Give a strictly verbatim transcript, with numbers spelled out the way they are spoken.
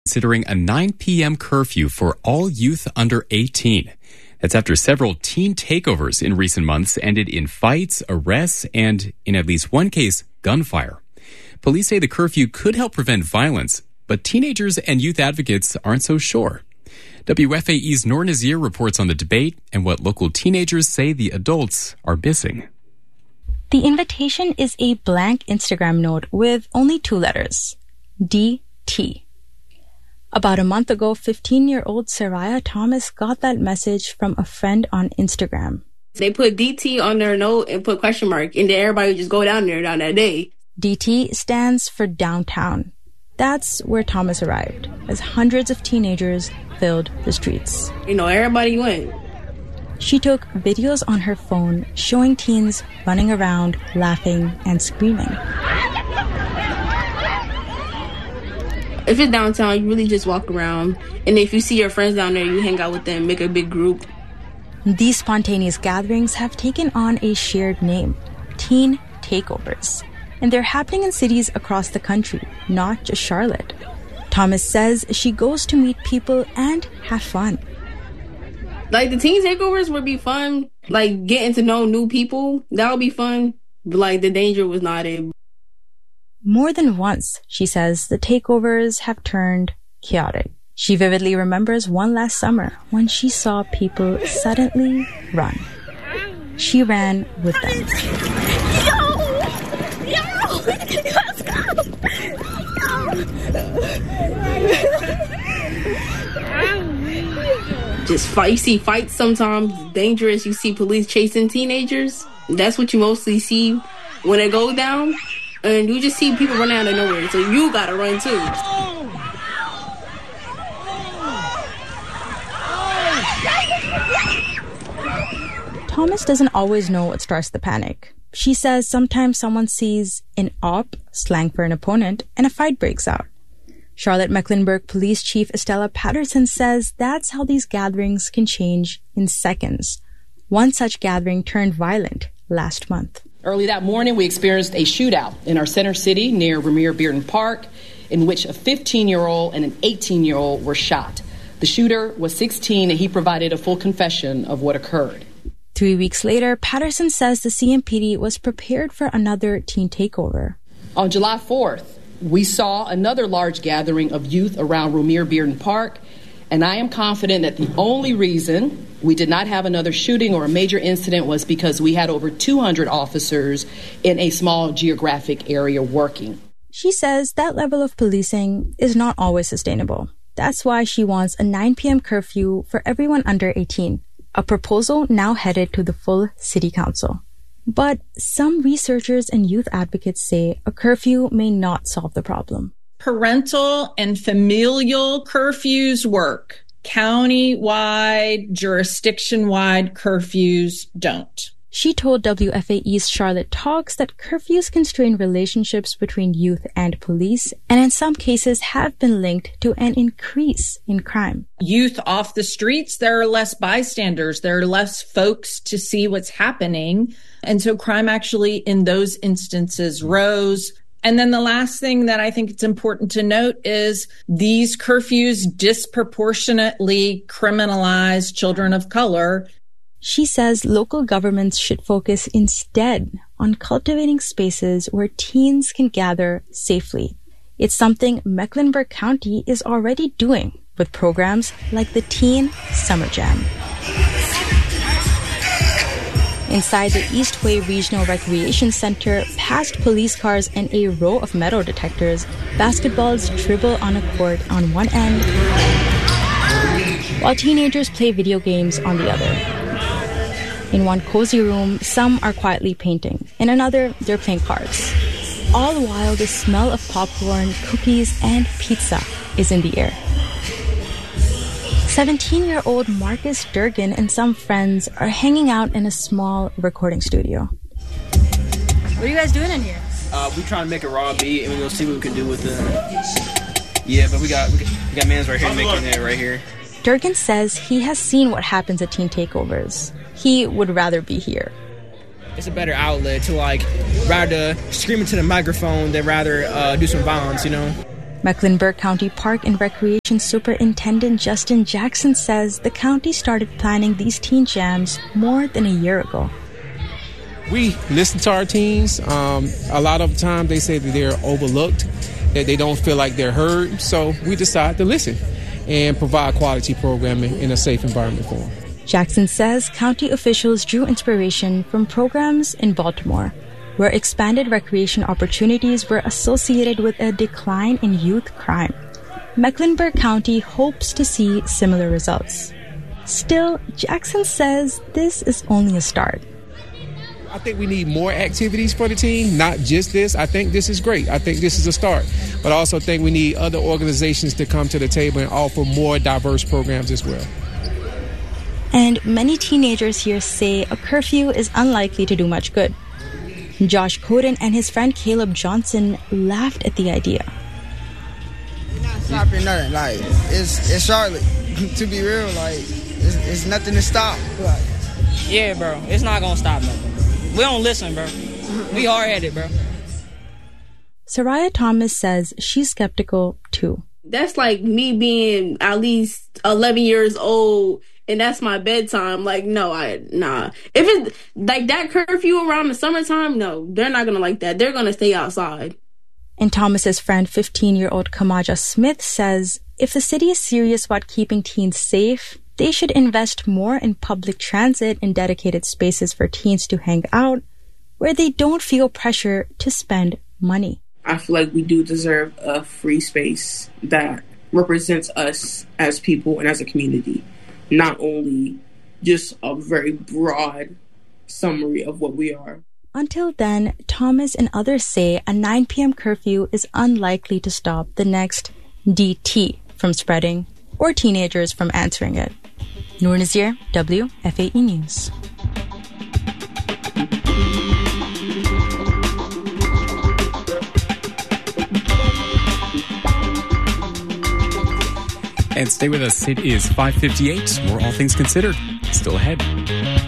considering a nine p.m. curfew for all youth under eighteen. That's after several teen takeovers in recent months ended in fights, arrests, and, in at least one case, gunfire. Police say the curfew could help prevent violence, but teenagers and youth advocates aren't so sure. W F A E's Noor Nazir reports on the debate and what local teenagers say the adults are missing. The invitation is a blank Instagram note with only two letters, D T. About a month ago, fifteen-year-old Soraya Thomas got that message from a friend on Instagram. They put D T on their note and put question mark, and then everybody would just go down there down that day. D T stands for downtown. That's where Thomas arrived, as hundreds of teenagers filled the streets. You know, everybody went. She took videos on her phone showing teens running around, laughing, and screaming. If it's downtown, you really just walk around. And if you see your friends down there, you hang out with them, make a big group. These spontaneous gatherings have taken on a shared name, teen takeovers. And they're happening in cities across the country, not just Charlotte. Thomas says she goes to meet people and have fun. Like, the teen takeovers would be fun. Like, getting to know new people, that would be fun. But, like, the danger was not it. More than once, she says, the takeovers have turned chaotic. She vividly remembers one last summer when she saw people suddenly run. She ran with them. Yo! Yo! Let's go! Just fight. You see fights sometimes, dangerous. You see police chasing teenagers. That's what you mostly see when it goes down. And you just see people running out of nowhere. So you gotta run too. Thomas doesn't always know what starts the panic. She says sometimes someone sees an op, slang for an opponent, and a fight breaks out. Charlotte-Mecklenburg Police Chief Estella Patterson says that's how these gatherings can change in seconds. One such gathering turned violent last month. Early that morning, we experienced a shootout in our center city near Ramir Bearden Park, in which a fifteen-year-old and an eighteen-year-old were shot. The shooter was sixteen, and he provided a full confession of what occurred. Three weeks later, Patterson says the C M P D was prepared for another teen takeover. On July fourth, we saw another large gathering of youth around Ramir Bearden Park, and I am confident that the only reason we did not have another shooting or a major incident was because we had over two hundred officers in a small geographic area working. She says that level of policing is not always sustainable. That's why she wants a nine p.m. curfew for everyone under eighteen, a proposal now headed to the full city council. But some researchers and youth advocates say a curfew may not solve the problem. Parental and familial curfews work. County-wide, jurisdiction-wide curfews don't. She told W F A E's Charlotte Talks that curfews can strain relationships between youth and police, and in some cases have been linked to an increase in crime. Youth off the streets, there are less bystanders, there are less folks to see what's happening, and so crime actually in those instances rose. And then the last thing that I think it's important to note is these curfews disproportionately criminalize children of color. She says local governments should focus instead on cultivating spaces where teens can gather safely. It's something Mecklenburg County is already doing with programs like the Teen Summer Jam. Inside the Eastway Regional Recreation Center, past police cars and a row of metal detectors, basketballs dribble on a court on one end, while teenagers play video games on the other. In one cozy room, some are quietly painting. In another, they're playing cards. All the while, the smell of popcorn, cookies, and pizza is in the air. seventeen-year-old Marcus Durgan and some friends are hanging out in a small recording studio. What are you guys doing in here? Uh, we trying to make a raw beat, and we're gonna see what we can do with it. Yeah, but we got we got, we got mans right here making it right here. Durgan says he has seen what happens at teen takeovers. He would rather be here. It's a better outlet to, like, rather scream into the microphone than rather uh, do some violence, you know? Mecklenburg County Park and Recreation Superintendent Justin Jackson says the county started planning these teen jams more than a year ago. We listen to our teens. Um, a lot of the time they say that they're overlooked, that they don't feel like they're heard. So we decide to listen and provide quality programming in a safe environment for them. Jackson says county officials drew inspiration from programs in Baltimore, where expanded recreation opportunities were associated with a decline in youth crime. Mecklenburg County hopes to see similar results. Still, Jackson says this is only a start. I think we need more activities for the team, not just this. I think this is great. I think this is a start. But I also think we need other organizations to come to the table and offer more diverse programs as well. And many teenagers here say a curfew is unlikely to do much good. Josh Coden and his friend Caleb Johnson laughed at the idea. We're not stopping nothing. Like, it's, it's Charlotte. To be real, like, it's, it's nothing to stop. Like, yeah, bro. It's not going to stop nothing. We don't listen, bro. We hard-headed, bro. Soraya Thomas says she's skeptical, too. That's like me being at least eleven years old and that's my bedtime. Like, no, I, nah. If it's like that curfew around the summertime, no, they're not going to like that. They're going to stay outside. And Thomas's friend, fifteen-year-old Kamaja Smith, says if the city is serious about keeping teens safe, they should invest more in public transit and dedicated spaces for teens to hang out where they don't feel pressure to spend money. I feel like we do deserve a free space that represents us as people and as a community. Not only just a very broad summary of what we are. Until then, Thomas and others say a nine p.m. curfew is unlikely to stop the next D T from spreading or teenagers from answering it. Noor Nazir, W F A E News. And stay with us. It is five fifty-eight. More All Things Considered. Still ahead.